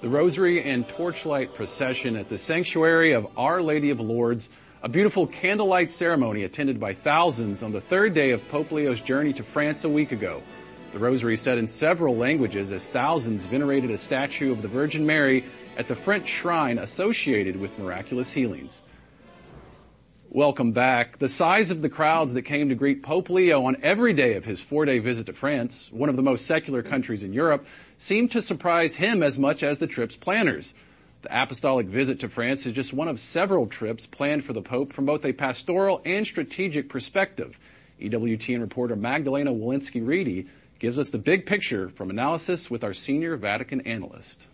the Rosary and Torchlight procession at the Sanctuary of Our Lady of Lourdes, a beautiful candlelight ceremony attended by thousands on the third day of Pope Leo's journey to France a week ago. The Rosary said in several languages as thousands venerated a statue of the Virgin Mary at the French shrine associated with miraculous healings. Welcome back. The size of the crowds that came to greet Pope Leo on every day of his 4-day visit to France, one of the most secular countries in Europe, seemed to surprise him as much as the trip's planners. The apostolic visit to France is just one of several trips planned for the Pope from both a pastoral and strategic perspective. EWTN reporter Magdalena Walensky-Reedy gives us the big picture from analysis with our senior Vatican analyst.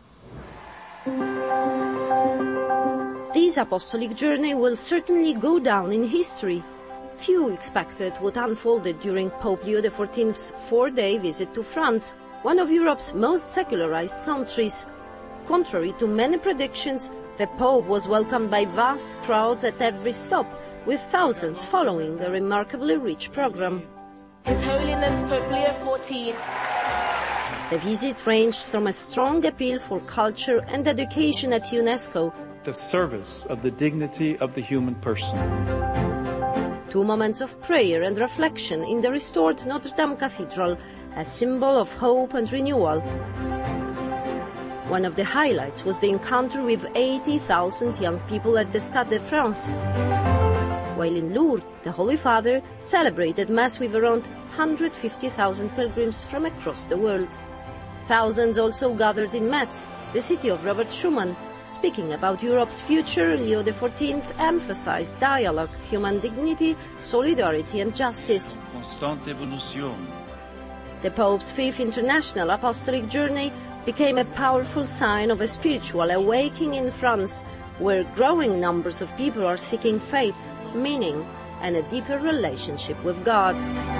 This apostolic journey will certainly go down in history. Few expected what unfolded during Pope Leo XIV's 4-day visit to France, one of Europe's most secularized countries. Contrary to many predictions, the Pope was welcomed by vast crowds at every stop, with thousands following a remarkably rich program. His Holiness Pope Leo XIV. The visit ranged from a strong appeal for culture and education at UNESCO, the service of the dignity of the human person, 2 moments of prayer and reflection in the restored Notre Dame Cathedral, a symbol of hope and renewal. One of the highlights was the encounter with 80,000 young people at the Stade de France, while in Lourdes, the Holy Father celebrated Mass with around 150,000 pilgrims from across the world. Thousands also gathered in Metz, the city of Robert Schuman. Speaking about Europe's future, Leo XIV emphasized dialogue, human dignity, solidarity and justice. Constante evolution. The Pope's 5th international apostolic journey became a powerful sign of a spiritual awakening in France, where growing numbers of people are seeking faith, meaning, and a deeper relationship with God.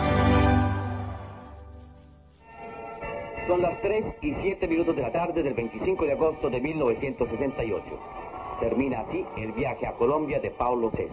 Son las 3:07 de la tarde del 25 de agosto de 1968. Termina así el viaje a Colombia de Paulo VI.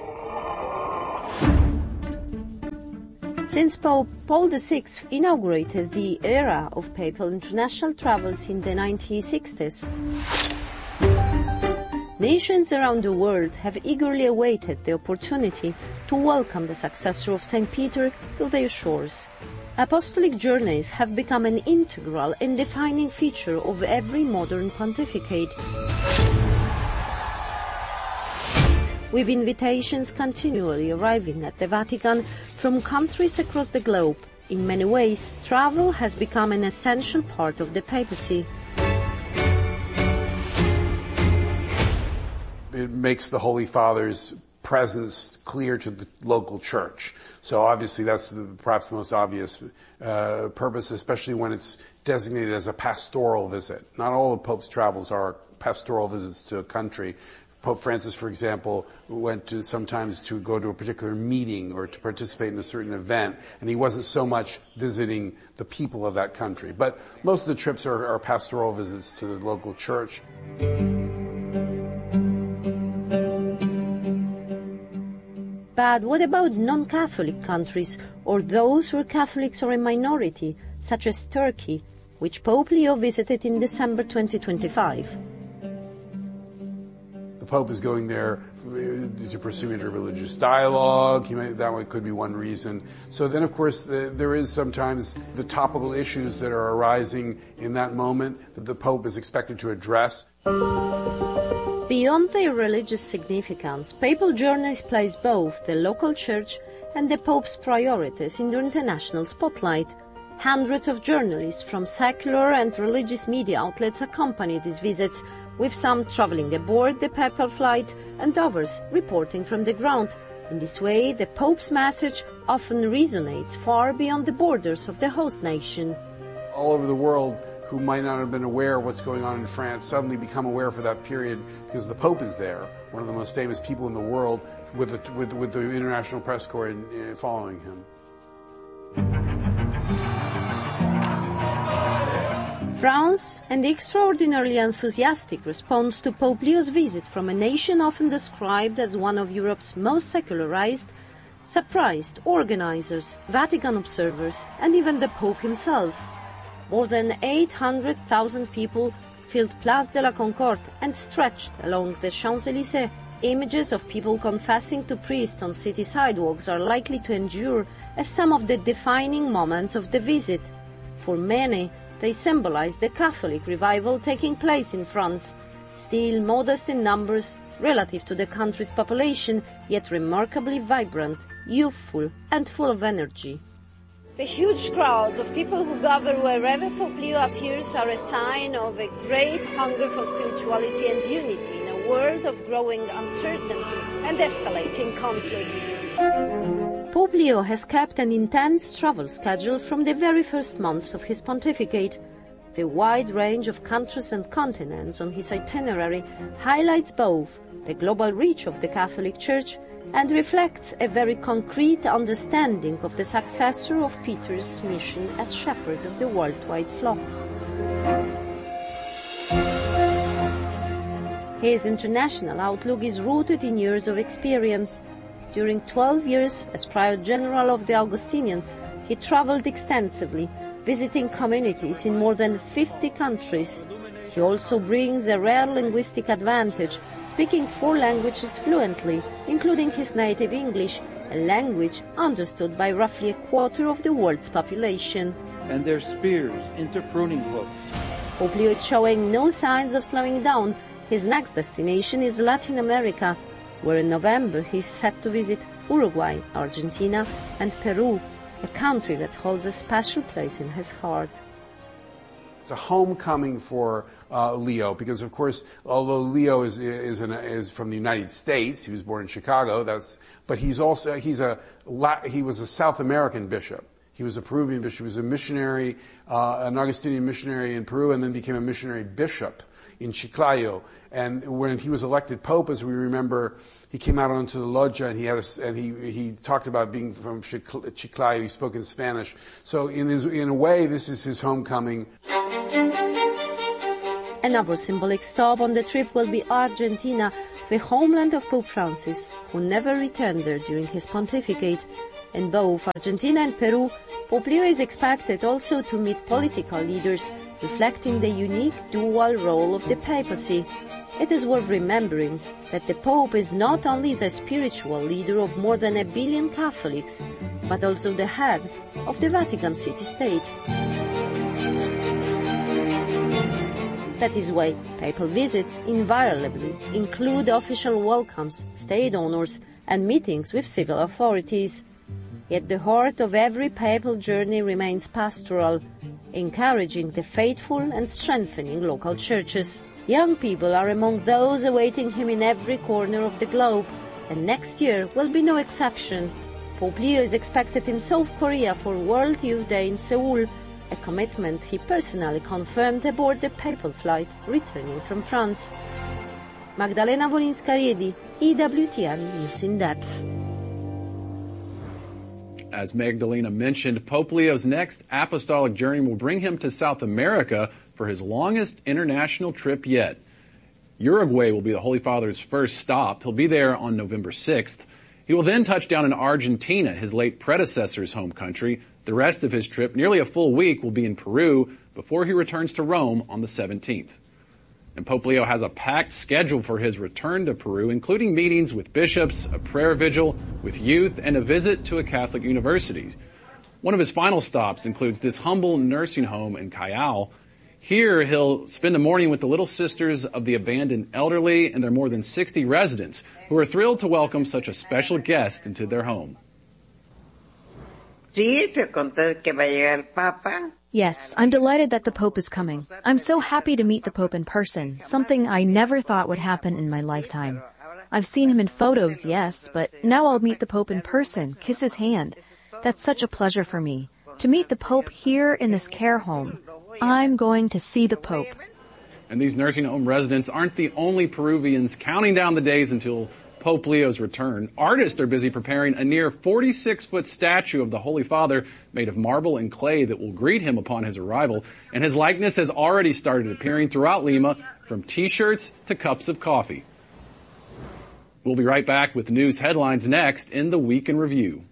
Since Pope Paul VI inaugurated the era of papal international travels in the 1960s, nations around the world have eagerly awaited the opportunity to welcome the successor of St. Peter to their shores. Apostolic journeys have become an integral and defining feature of every modern pontificate, with invitations continually arriving at the Vatican from countries across the globe. In many ways, travel has become an essential part of the papacy. It makes the Holy Father's presence clear to the local church. So obviously that's perhaps the most obvious purpose, especially when it's designated as a pastoral visit. Not all of Pope's travels are pastoral visits to a country. Pope Francis, for example, went to sometimes to go to a particular meeting or to participate in a certain event, and he wasn't so much visiting the people of that country. But most of the trips are pastoral visits to the local church. But what about non-Catholic countries, or those where Catholics are a minority, such as Turkey, which Pope Leo visited in December 2025? The Pope is going there to pursue interreligious dialogue. That could be one reason. So then, of course, there is sometimes the topical issues that are arising in that moment that the Pope is expected to address. Beyond their religious significance, papal journeys place both the local church and the Pope's priorities in the international spotlight. Hundreds of journalists from secular and religious media outlets accompany these visits, with some traveling aboard the papal flight and others reporting from the ground. In this way, the Pope's message often resonates far beyond the borders of the host nation. All over the world, who might not have been aware of what's going on in France suddenly become aware for that period because the Pope is there, one of the most famous people in the world, with the international press corps following him. France and the extraordinarily enthusiastic response to Pope Leo's visit from a nation often described as one of Europe's most secularized surprised organizers, Vatican observers, and even the Pope himself. More than 800,000 people filled Place de la Concorde and stretched along the Champs-Élysées. Images of people confessing to priests on city sidewalks are likely to endure as some of the defining moments of the visit. For many, they symbolize the Catholic revival taking place in France, still modest in numbers relative to the country's population, yet remarkably vibrant, youthful, and full of energy. The huge crowds of people who gather wherever Pope Leo appears are a sign of a great hunger for spirituality and unity in a world of growing uncertainty and escalating conflicts. Pope Leo has kept an intense travel schedule from the very first months of his pontificate. The wide range of countries and continents on his itinerary highlights both the global reach of the Catholic Church and reflects a very concrete understanding of the successor of Peter's mission as shepherd of the worldwide flock. His international outlook is rooted in years of experience. During 12 years as Prior General of the Augustinians, he traveled extensively, visiting communities in more than 50 countries. He also brings a rare linguistic advantage, speaking 4 languages fluently, including his native English, a language understood by roughly a quarter of the world's population. And their spears into pruning hooks. Pope Leo is showing no signs of slowing down. His next destination is Latin America, where in November he is set to visit Uruguay, Argentina, and Peru, a country that holds a special place in his heart. It's a homecoming for Leo because, of course, although Leo is from the United States, he was born in Chicago. But he was a South American bishop. He was a Peruvian bishop. He was a missionary, an Augustinian missionary in Peru, and then became a missionary bishop in Chiclayo. And when he was elected pope, as we remember, he came out onto the loggia and he talked about being from Chiclayo. He spoke in Spanish. So in a way, this is his homecoming. Another symbolic stop on the trip will be Argentina, the homeland of Pope Francis, who never returned there during his pontificate. In both Argentina and Peru, Pope Leo is expected also to meet political leaders, reflecting the unique dual role of the papacy. It is worth remembering that the Pope is not only the spiritual leader of more than 1 billion Catholics, but also the head of the Vatican City-State. That is why papal visits invariably include official welcomes, state honors, and meetings with civil authorities. Yet the heart of every papal journey remains pastoral, encouraging the faithful and strengthening local churches. Young people are among those awaiting him in every corner of the globe, and next year will be no exception. Pope Leo is expected in South Korea for World Youth Day in Seoul, a commitment he personally confirmed aboard the papal flight returning from France. Magdalena Wolinska-Riedi, EWTN News in Depth. As Magdalena mentioned, Pope Leo's next apostolic journey will bring him to South America for his longest international trip yet. Uruguay will be the Holy Father's first stop. He'll be there on November 6th. He will then touch down in Argentina, his late predecessor's home country. The rest of his trip, nearly a full week, will be in Peru before he returns to Rome on the 17th. And Pope Leo has a packed schedule for his return to Peru, including meetings with bishops, a prayer vigil with youth, and a visit to a Catholic university. One of his final stops includes this humble nursing home in Callao. Here, he'll spend a morning with the Little Sisters of the Abandoned Elderly and their more than 60 residents, who are thrilled to welcome such a special guest into their home. Yes, I'm delighted that the Pope is coming. I'm so happy to meet the Pope in person, something I never thought would happen in my lifetime. I've seen him in photos, yes, but now I'll meet the Pope in person, kiss his hand. That's such a pleasure for me. To meet the Pope here in this care home. I'm going to see the Pope. And these nursing home residents aren't the only Peruvians counting down the days until Pope Leo's return. Artists are busy preparing a near 46-foot statue of the Holy Father made of marble and clay that will greet him upon his arrival. And his likeness has already started appearing throughout Lima, from t-shirts to cups of coffee. We'll be right back with news headlines next in the Week in Review.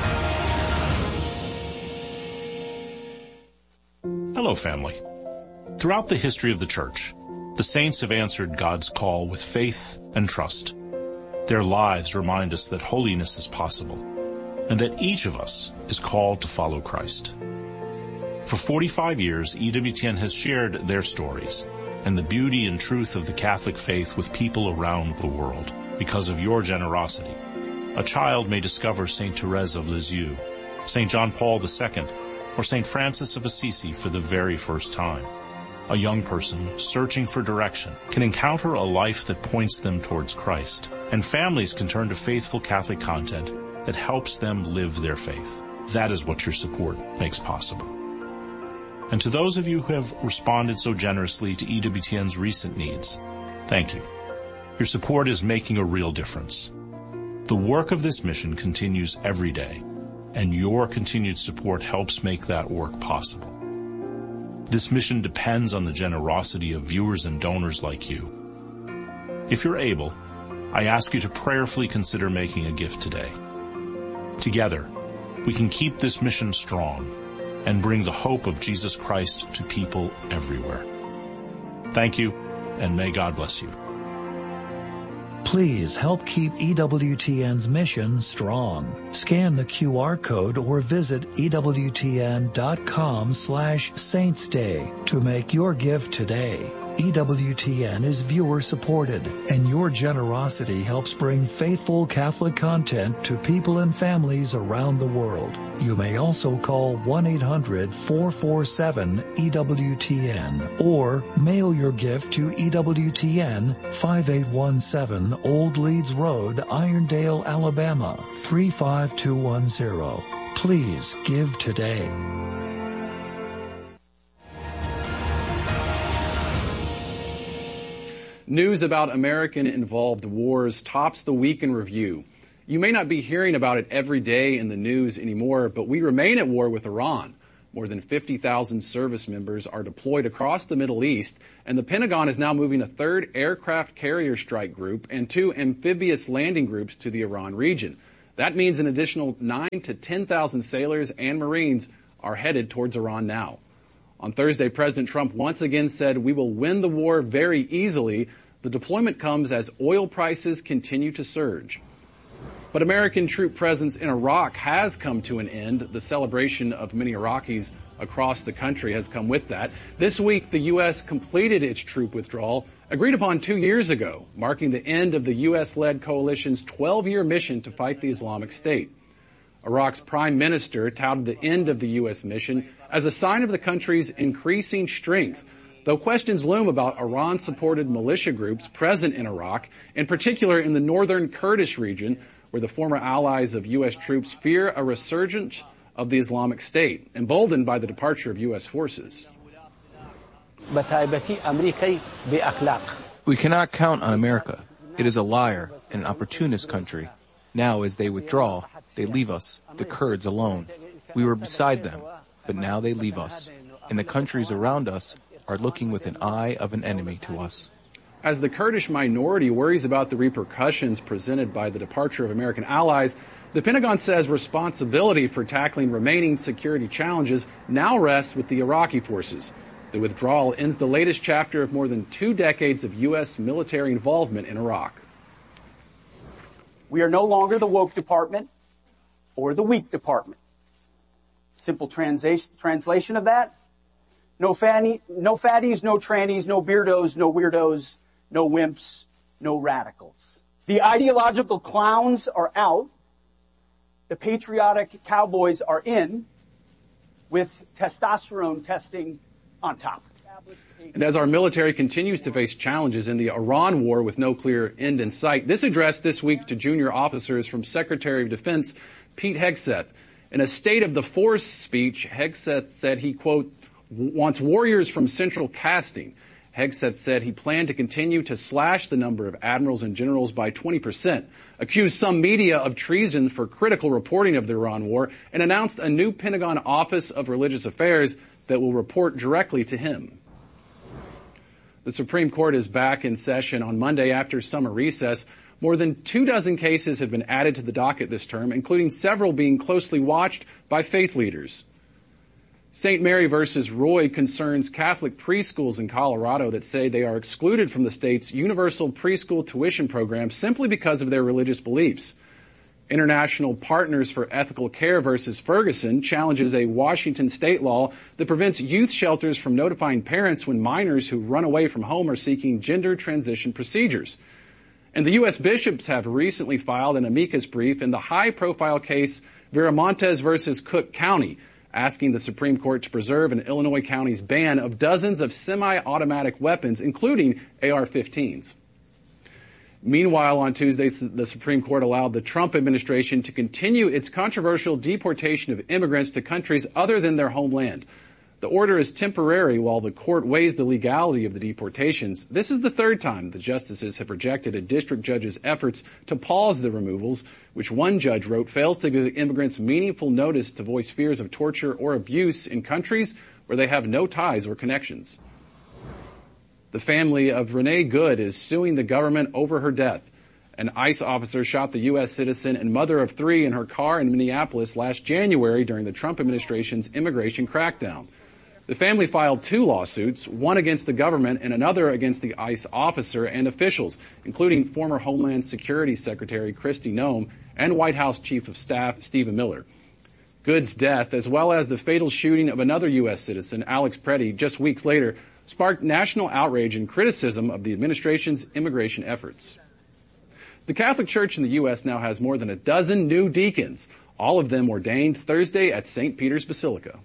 Hello, family. Throughout the history of the Church, the saints have answered God's call with faith and trust. Their lives remind us that holiness is possible, and that each of us is called to follow Christ. For 45 years, EWTN has shared their stories and the beauty and truth of the Catholic faith with people around the world because of your generosity. A child may discover St. Therese of Lisieux, St. John Paul II, or St. Francis of Assisi for the very first time. A young person searching for direction can encounter a life that points them towards Christ, and families can turn to faithful Catholic content that helps them live their faith. That is what your support makes possible. And to those of you who have responded so generously to EWTN's recent needs, thank you. Your support is making a real difference. The work of this mission continues every day, and your continued support helps make that work possible. This mission depends on the generosity of viewers and donors like you. If you're able, I ask you to prayerfully consider making a gift today. Together, we can keep this mission strong and bring the hope of Jesus Christ to people everywhere. Thank you, and may God bless you. Please help keep EWTN's mission strong. Scan the QR code or visit EWTN.com/saintsday to make your gift today. EWTN is viewer supported, and your generosity helps bring faithful Catholic content to people and families around the world. You may also call 1-800-447-EWTN or mail your gift to EWTN 5817 Old Leeds Road, Irondale, Alabama 35210. Please give today. News about American-involved wars tops the week in review. You may not be hearing about it every day in the news anymore, but we remain at war with Iran. More than 50,000 service members are deployed across the Middle East, and the Pentagon is now moving a third aircraft carrier strike group and 2 amphibious landing groups to the Iran region. That means an additional 9,000 to 10,000 sailors and Marines are headed towards Iran now. On Thursday, President Trump once again said we will win the war very easily. The deployment comes as oil prices continue to surge. But American troop presence in Iraq has come to an end. The celebration of many Iraqis across the country has come with that. This week, the U.S. completed its troop withdrawal, agreed upon 2 years ago, marking the end of the U.S.-led coalition's 12-year mission to fight the Islamic State. Iraq's prime minister touted the end of the U.S. mission as a sign of the country's increasing strength, though questions loom about Iran-supported militia groups present in Iraq, in particular in the northern Kurdish region, where the former allies of U.S. troops fear a resurgence of the Islamic State, emboldened by the departure of U.S. forces. We cannot count on America. It is a liar and an opportunist country. Now, as they withdraw, they leave us, the Kurds, alone. We were beside them, but now they leave us, and the countries around us are looking with an eye of an enemy to us. As the Kurdish minority worries about the repercussions presented by the departure of American allies, the Pentagon says responsibility for tackling remaining security challenges now rests with the Iraqi forces. The withdrawal ends the latest chapter of more than 2 decades of U.S. military involvement in Iraq. We are no longer the woke department or the weak department. Simple translation of that: no fatties, no trannies, no beardos, no weirdos, no wimps, no radicals. The ideological clowns are out. The patriotic cowboys are in, with testosterone testing on top. And as our military continues to face challenges in the Iran war with no clear end in sight, this address this week to junior officers from Secretary of Defense Pete Hegseth. In a State of the Force speech, Hegseth said he, quote, wants warriors from central casting. Hegseth said he planned to continue to slash the number of admirals and generals by 20%, accused some media of treason for critical reporting of the Iran war, and announced a new Pentagon Office of Religious Affairs that will report directly to him. The Supreme Court is back in session on Monday after summer recess. More than 24 cases have been added to the docket this term, including several being closely watched by faith leaders. St. Mary versus Roy concerns Catholic preschools in Colorado that say they are excluded from the state's universal preschool tuition program simply because of their religious beliefs. International Partners for Ethical Care versus Ferguson challenges a Washington state law that prevents youth shelters from notifying parents when minors who run away from home are seeking gender transition procedures. And the U.S. bishops have recently filed an amicus brief in the high-profile case Viramontes versus Cook County, asking the Supreme Court to preserve an Illinois county's ban of dozens of semi-automatic weapons, including AR-15s. Meanwhile, on Tuesday, the Supreme Court allowed the Trump administration to continue its controversial deportation of immigrants to countries other than their homeland. The order is temporary while the court weighs the legality of the deportations. This is the third time the justices have rejected a district judge's efforts to pause the removals, which one judge wrote fails to give immigrants meaningful notice to voice fears of torture or abuse in countries where they have no ties or connections. The family of Renee Good is suing the government over her death. An ICE officer shot the U.S. citizen and mother of three in her car in Minneapolis last January during the Trump administration's immigration crackdown. The family filed two lawsuits, one against the government and another against the ICE officer and officials, including former Homeland Security Secretary Kristi Noem and White House Chief of Staff Stephen Miller. Good's death, as well as the fatal shooting of another U.S. citizen, Alex Preddy, just weeks later, sparked national outrage and criticism of the administration's immigration efforts. The Catholic Church in the U.S. now has more than a dozen new deacons, all of them ordained Thursday at St. Peter's Basilica.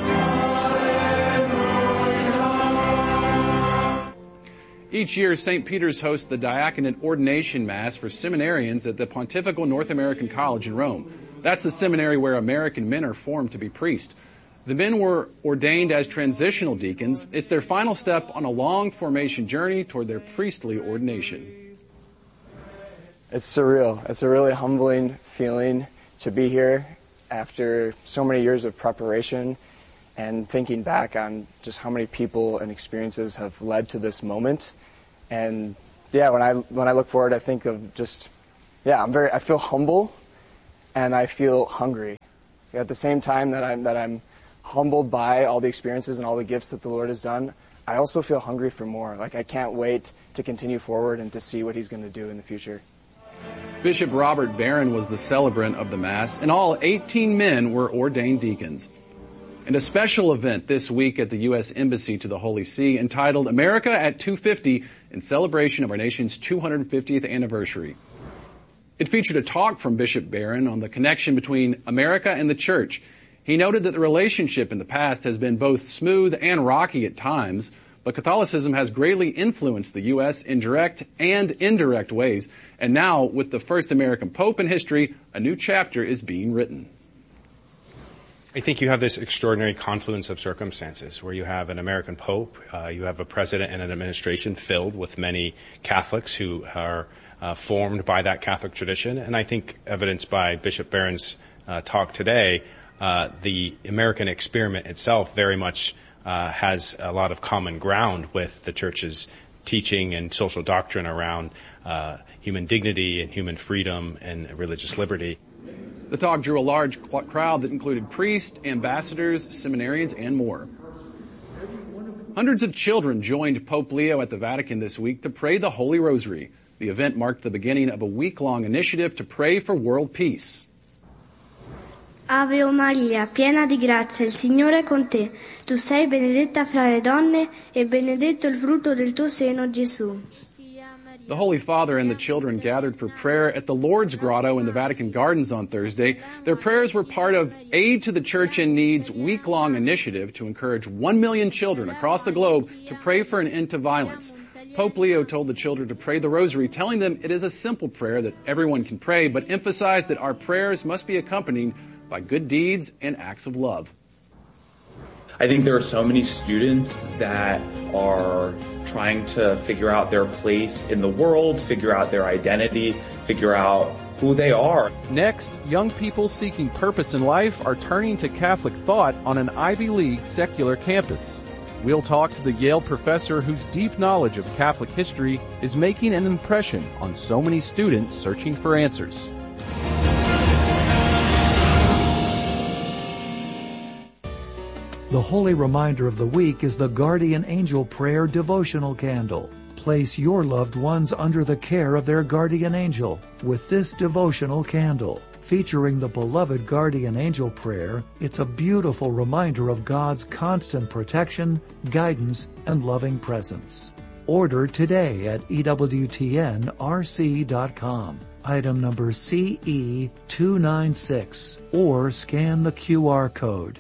Each year, St. Peter's hosts the diaconate ordination mass for seminarians at the Pontifical North American College in Rome. That's the seminary where American men are formed to be priests. The men were ordained as transitional deacons. It's their final step on a long formation journey toward their priestly ordination. It's surreal. It's a really humbling feeling to be here after so many years of preparation and thinking back on just how many people and experiences have led to this moment. And yeah, when I look forward, I think of just, I feel humble and I feel hungry. At the same time that I'm humbled by all the experiences and all the gifts that the Lord has done, I also feel hungry for more. Like, I can't wait to continue forward and to see what He's going to do in the future. Bishop Robert Barron was the celebrant of the Mass. In all, 18 men were ordained deacons. And a special event this week at the U.S. Embassy to the Holy See entitled America at 250 in celebration of our nation's 250th anniversary. It featured a talk from Bishop Barron on the connection between America and the Church. He noted that the relationship in the past has been both smooth and rocky at times, but Catholicism has greatly influenced the U.S. in direct and indirect ways. And now, with the first American Pope in history, a new chapter is being written. I think you have this extraordinary confluence of circumstances where you have an American Pope, you have a president and an administration filled with many Catholics who are formed by that Catholic tradition. And I think evidenced by Bishop Barron's talk today, the American experiment itself very much has a lot of common ground with the Church's teaching and social doctrine around human dignity and human freedom and religious liberty. The talk drew a large crowd that included priests, ambassadors, seminarians, and more. Hundreds of children joined Pope Leo at the Vatican this week to pray the Holy Rosary. The event marked the beginning of a week-long initiative to pray for world peace. Ave o Maria, piena di grazia, il Signore è con te. Tu sei benedetta fra le donne e benedetto il frutto del tuo seno, Gesù. The Holy Father and the children gathered for prayer at the Lourdes Grotto in the Vatican Gardens on Thursday. Their prayers were part of Aid to the Church in Need's week-long initiative to encourage 1 million children across the globe to pray for an end to violence. Pope Leo told the children to pray the Rosary, telling them it is a simple prayer that everyone can pray, but emphasized that our prayers must be accompanied by good deeds and acts of love. I think there are so many students that are trying to figure out their place in the world, figure out their identity, figure out who they are. Next, young people seeking purpose in life are turning to Catholic thought on an Ivy League secular campus. We'll talk to the Yale professor whose deep knowledge of Catholic history is making an impression on so many students searching for answers. The holy reminder of the week is the Guardian Angel Prayer Devotional Candle. Place your loved ones under the care of their guardian angel with this devotional candle. Featuring the beloved Guardian Angel Prayer, it's a beautiful reminder of God's constant protection, guidance, and loving presence. Order today at EWTNRC.com. Item number CE296, or scan the QR code.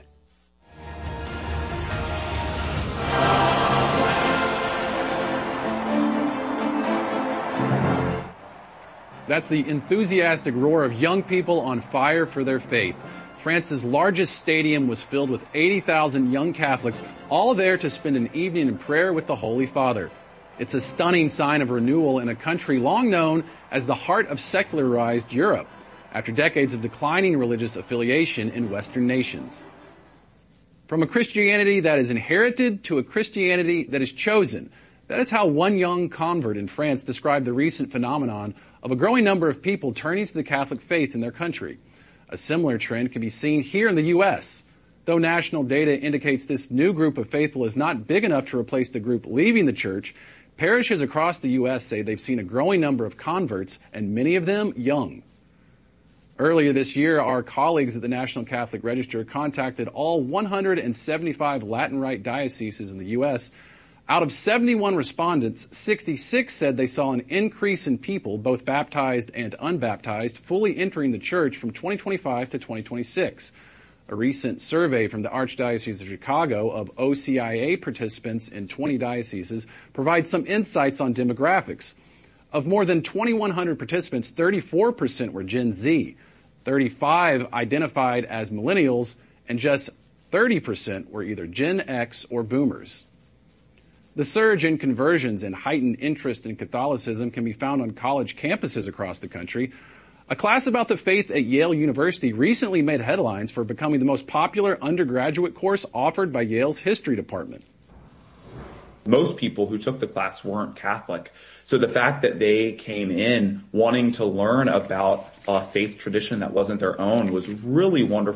That's the enthusiastic roar of young people on fire for their faith. France's largest stadium was filled with 80,000 young Catholics, all there to spend an evening in prayer with the Holy Father. It's a stunning sign of renewal in a country long known as the heart of secularized Europe, after decades of declining religious affiliation in Western nations. From a Christianity that is inherited to a Christianity that is chosen, that is how one young convert in France described the recent phenomenon of a growing number of people turning to the Catholic faith in their country. A similar trend can be seen here in the U.S. Though national data indicates this new group of faithful is not big enough to replace the group leaving the church, parishes across the U.S. say they've seen a growing number of converts, and many of them young. Earlier this year, our colleagues at the National Catholic Register contacted all 175 Latin Rite dioceses in the U.S. Out of 71 respondents, 66 said they saw an increase in people, both baptized and unbaptized, fully entering the church from 2025 to 2026. A recent survey from the Archdiocese of Chicago of OCIA participants in 20 dioceses provides some insights on demographics. Of more than 2,100 participants, 34% were Gen Z, 35% identified as millennials, and just 30% were either Gen X or boomers. The surge in conversions and heightened interest in Catholicism can be found on college campuses across the country. A class about the faith at Yale University recently made headlines for becoming the most popular undergraduate course offered by Yale's history department. Most people who took the class weren't Catholic. So the fact that they came in wanting to learn about a faith tradition that wasn't their own was really wonderful.